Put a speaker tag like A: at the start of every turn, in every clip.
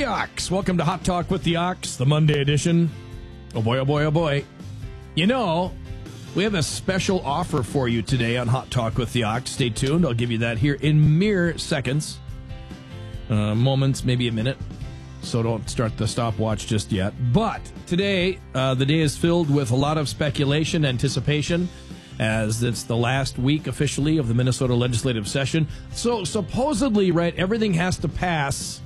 A: the Ox. Welcome to Hot Talk with the Ox, the Monday edition. Oh boy, oh boy, oh boy. You know, we have a special offer for you today on Hot Talk with the Ox. Stay tuned. I'll give you that here in mere seconds. Moments, maybe a minute. So don't start the stopwatch just yet. But today, the day is filled with a lot of speculation, anticipation, as it's the last week officially of the Minnesota legislative session. So supposedly, right, everything has to pass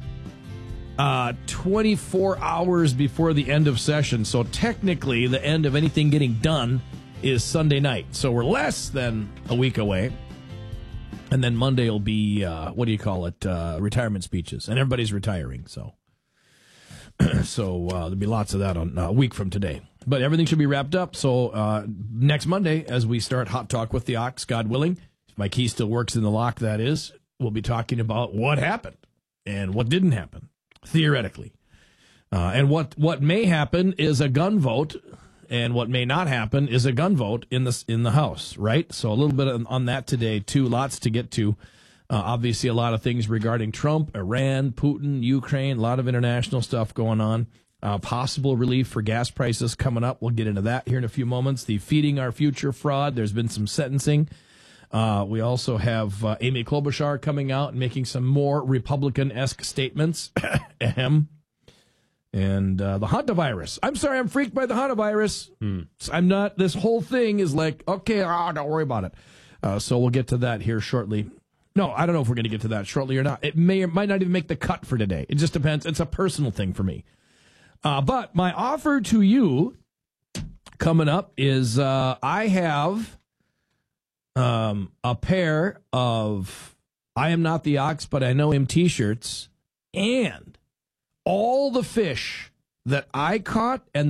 A: 24 hours before the end of session. So technically, the end of anything getting done is Sunday night. So we're less than a week away. And then Monday will be, retirement speeches. And everybody's retiring, so there'll be lots of that on a week from today. But everything should be wrapped up. So next Monday, as we start Hot Talk with the Ox, God willing, if my key still works in the lock, that is, we'll be talking about what happened and what didn't happen, theoretically. And what may happen is a gun vote, and what may not happen is a gun vote in the House, right? So a little bit on that today, too. Lots to get to. Obviously, a lot of things regarding Trump, Iran, Putin, Ukraine, a lot of international stuff going on. Possible relief for gas prices coming up. We'll get into that here in a few moments. The Feeding Our Future fraud. There's been some sentencing. We also have Amy Klobuchar coming out and making some more Republican-esque statements. And the hantavirus. I'm sorry, I'm freaked by the hantavirus. I'm not. This whole thing is like, okay, don't worry about it. So we'll get to that here shortly. No, I don't know if we're going to get to that shortly or not. It may or might not even make the cut for today. It just depends. It's a personal thing for me. But my offer to you coming up is I have a pair of I Am Not the Ox, But I Know Him t-shirts and all the fish that I caught and